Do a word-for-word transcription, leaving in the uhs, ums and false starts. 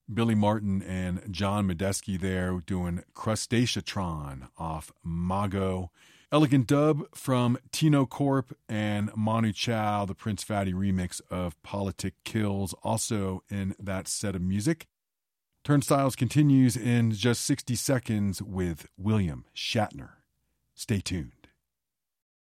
Billy Martin and John Medeski there doing Crustaceatron off Mago. Elegant dub from Tino Corp and Manu Chao, the Prince Fatty remix of Politic Kills, also in that set of music. Turnstiles continues in just sixty seconds with William Shatner. Stay tuned.